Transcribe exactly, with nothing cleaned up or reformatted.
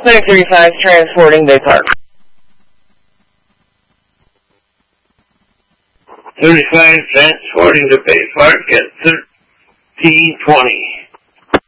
Clear thirty-five, transporting Bay Park. thirty-five, transporting to Bay Park at thirteen twenty.